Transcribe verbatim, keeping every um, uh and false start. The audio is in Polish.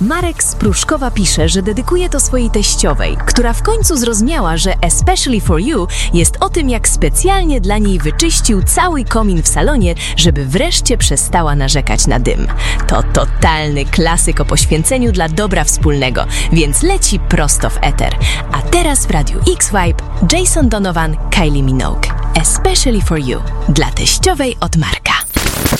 Marek z Pruszkowa pisze, że dedykuje to swojej teściowej, która w końcu zrozumiała, że Especially for You jest o tym, jak specjalnie dla niej wyczyścił cały komin w salonie, żeby wreszcie przestała narzekać na dym. To totalny klasyk o poświęceniu dla dobra wspólnego, więc leci prosto w eter. A teraz w Radiu X-Vibe Jason Donovan, Kylie Minogue. Especially for You. Dla teściowej od Marka.